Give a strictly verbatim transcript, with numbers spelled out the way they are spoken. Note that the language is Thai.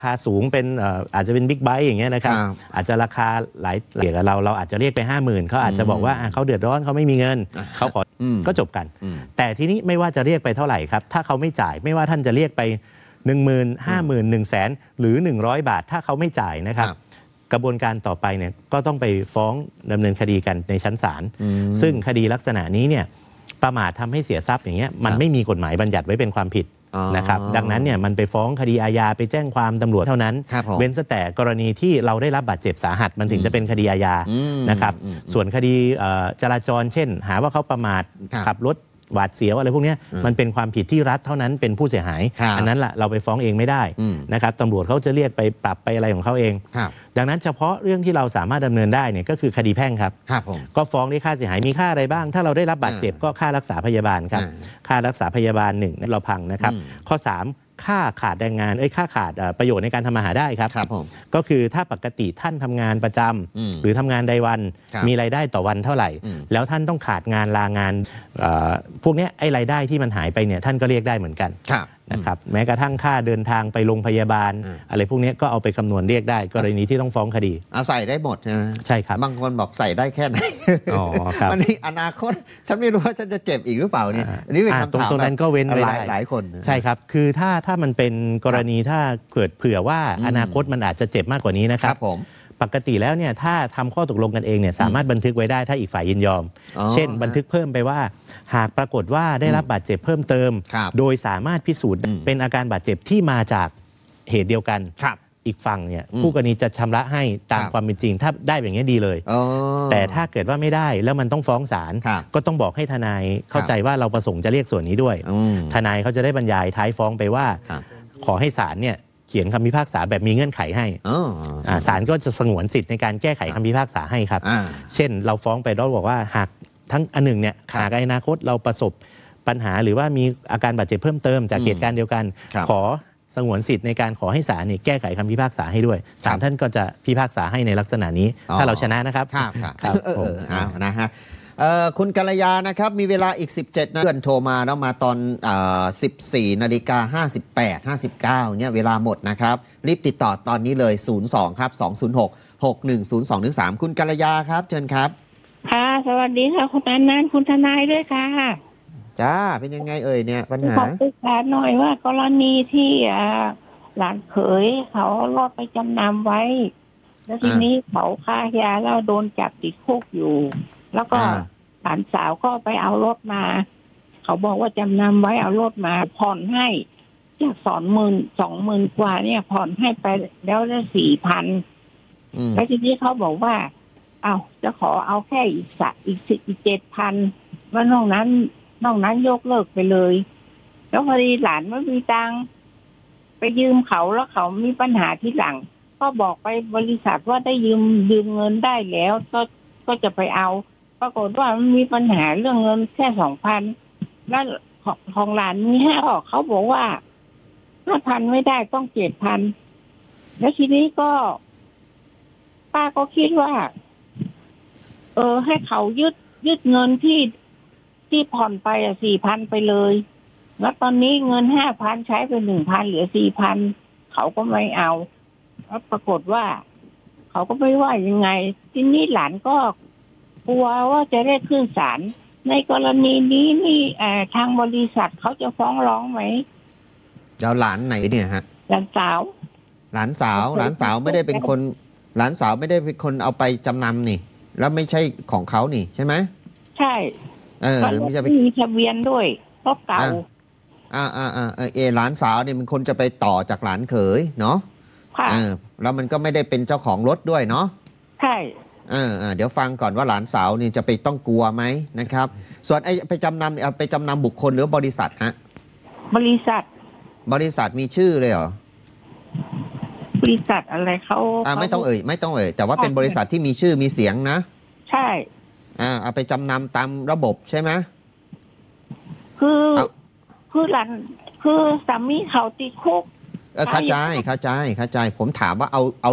ราคาสูงเป็นอาจจะเป็นบิ๊กไบค์อย่างเงี้ยนะครับอาจจะราคาหลายเหรียญกับเราเราอาจจะเรียกไปห้าหมื่นเขาอาจจะบอกว่าเขาเดือดร้อนเขาไม่มีเงินเขาขอก็จบกันแต่ทีนี้ไม่ว่าจะเรียกไปเท่าไหร่ครับถ้าเขาไม่จ่ายไม่ว่าท่านจะเรียกไปหนึ่งหมื่นห้าหมื่นหนึ่งแสนหรือหนึ่งร้อยบาทถ้าเขาไม่จ่ายนะครับกระบวนการต่อไปเนี่ยก็ต้องไปฟ้องดำเนินคดีกันในชั้นศาลซึ่งคดีลักษณะนี้เนี่ยประมาททำให้เสียทรัพย์อย่างเงี้ยมันไม่มีกฎหมายบัญญัติไว้เป็นความผิดนะครับดังนั้นเนี่ยมันไปฟ้องคดีอาญาไปแจ้งความตำรวจเท่านั้นเว้นแต่กรณีที่เราได้รับบาดเจ็บสาหัสมันถึงจะเป็นคดีอาญานะครับส่วนคดีจราจรเช่นหาว่าเขาประมาทขับรถหวาดเสียวอะไรพวกนี้มันเป็นความผิดที่รัฐเท่านั้นเป็นผู้เสียหายอันนั้นแหละเราไปฟ้องเองไม่ได้นะครับตำรวจเขาจะเรียกไปปรับไปอะไรของเขาเองดังนั้นเฉพาะเรื่องที่เราสามารถดำเนินได้เนี่ยก็คือคดีแพ่งครับก็ฟ้องได้ค่าเสียหายมีค่าอะไรบ้างถ้าเราได้รับบาดเจ็บก็ค่ารักษาพยาบาลครับค่ารักษาพยาบาลหนึ่งเราพังนะครับข้อสามค่าขาดแรงงานเอ้ยค่าขาดประโยชน์ในการทำมาหาได้ครับก็คือถ้าปกติท่านทำงานประจำหรือทำงานรายวันมีรายได้ต่อวันเท่าไหร่แล้วท่านต้องขาดงานลางานพวกนี้ไอ้รายได้ที่มันหายไปเนี่ยท่านก็เรียกได้เหมือนกันนะครับแม้กระทั่งค่าเดินทางไปโรงพยาบาลอะไรพวกนี้ก็เอาไปคำนวณเรียกได้กรณีที่ต้องฟ้องคดีอาศัยได้หมดนะใช่ครับบางคนบอกใส่ได้แค่ไหนอ๋อครับวันนี้อนาคตฉันไม่รู้ว่าฉันจะเจ็บอีกหรือเปล่าเนี่ยอันนี้เป็นคำถามตรงนั้นก็เว้นหลายหลายคนใช่ครับคือถ้าถ้ามันเป็นกรณีถ้าเกิดเผื่อว่าอนาคตมันอาจจะเจ็บมากกว่านี้นะครับผมปกติแล้วเนี่ยถ้าทำข้อตกลงกันเองเนี่ยสามารถบันทึกไว้ได้ถ้าอีกฝ่ายยินยอมเช่นบันทึกเพิ่มไปว่าหากปรากฏว่าได้รับบาดเจ็บเพิ่มเติมโดยสามารถพิสูจน์เป็นอาการบาดเจ็บที่มาจากเหตุเดียวกันอีกฝั่งเนี่ยผู้กรณีจะชำระให้ตามความเป็นจริงถ้าได้แบบนี้ดีเลยแต่ถ้าเกิดว่าไม่ได้แล้วมันต้องฟ้องศาลก็ต้องบอกให้ทนายเข้าใจว่าเราประสงค์จะเรียกส่วนนี้ด้วยทนายเขาจะได้บรรยายท้ายฟ้องไปว่าขอให้ศาลเนี่ยเขียนคำพิพากษาแบบมีเงื่อนไขให้ศาลก็จะสงวนสิทธิ์ในการแก้ไขคำพิพากษาให้ครับเช่นเราฟ้องไปแล้วบอกว่าหากทั้งอันหนึ่งเนี่ยหากในอนาคตเราประสบปัญหาหรือว่ามีอาการบาดเจ็บเพิ่มเติมจากเหตุการณ์เดียวกันขอสงวนสิทธิ์ในการขอให้ศาลเนี่ยแก้ไขคำพิพากษาให้ด้วยศาลท่านก็จะพิพากษาให้ในลักษณะนี้ถ้าเราชนะนะครับครับผมนะฮะคุณกัลยานะครับมีเวลาอีกสิบเจ็ดนะเพื่อนโทรมาแล้วมาตอนสิบสี่นาฬิกาห้าสิบแปด ห้าสิบเก้าเนี่ยเวลาหมดนะครับรีบติดต่อตอนนี้เลยศูนย์ สองครับสอง ศูนย์ หก หก หนึ่ง ศูนย์ สอง หนึ่ง สามคุณกัลยาครับเชิญครับค่ะสวัสดีค่ะคุณนันนันคุณทนายด้วยค่ะจ้าเป็นยังไงเอ่ยเนี่ยปัญหาขอปรึกษาหน่อยว่ากรณีที่หลานเขยเขารถไปจำนำไว้แล้วทีนี้เขาฆ่ายาแล้วโดนจับติดคุกอยู่แล้วก็หลานสาวก็ไปเอารถมาเขาบอกว่าจำนำไว้เอารถมาผ่อนให้จากสองหมื่นสองหมื่นกว่าเนี่ยผ่อนให้ไปแล้วได้สี่พันแล้วทีนี้เขาบอกว่าเอาจะขอเอาแค่อีกสักอีกสิบอีกเจ็ดพันว่านอกนั้นนอกนั้นยกเลิกไปเลยแล้วพอดีหลานไม่มีตังค์ไปยืมเขาแล้วเขามีปัญหาที่หลังก็บอกไปบริษัทว่าได้ยืมยืมเงินได้แล้วก็ก็จะไปเอาปรากฏว่ามันมีปัญหาเรื่องเงินแค่สองพันแล้วของหลานมีให้ออกเขาบอกว่าห้าพันไม่ได้ต้องเจ็ดพันแล้วทีนี้ก็ป้าก็คิดว่าเออให้เขายึดยึดเงินที่ที่ผ่อนไปอ่ะสี่พันไปเลยแล้วตอนนี้เงินห้าพันใช้ไปหนึ่งพันเหลือสี่พันเขาก็ไม่เอาแล้วปรากฏว่าเขาก็ไม่ว่ายังไงทีนี้หลานก็กลัวว่าจะได้ขึ้นศาลในกรณีนี้นี่ทางบริษัทเขาจะฟ้องร้องไหมเดี๋ยวหลานไหนเนี่ยฮะหลานสาวหลานสาวหลานสาวไม่ได้เป็นคนหลานสาวไม่ได้เป็นคนเอาไปจำนำนี่แล้วไม่ใช่ของเขานี่ใช่ไหมใช่เออไม่ใช่มีทะเบียนด้วยรถเก่าอ่าอ่าอ่าเอหลานสาวเนี่ยเป็นคนจะไปต่อจากหลานเขยเนาะค่ะเออแล้วมันก็ไม่ได้เป็นเจ้าของรถด้วยเนาะใช่เออเดี๋ยวฟังก่อนว่าหลานสาวนี่จะไปต้องกลัวไหมนะครับส่วนไอ้ไปจำนำเอาไปจำนำบุคคลหรือบริษัทฮะบริษัทบริษัทมีชื่อเลยเหรอบริษัทอะไรเขาอ่าไม่ต้องเอ่ยไม่ต้องเอ่ยแต่ว่าเป็นบริษัทที่มีชื่อมีเสียงนะใช่อ่าเอาไปจำนำตามระบบใช่ไหมคือคือหลานคือสามีเขาติดคุกเออเข้าใจเข้าใจเข้าใจผมถามว่าเอาเอา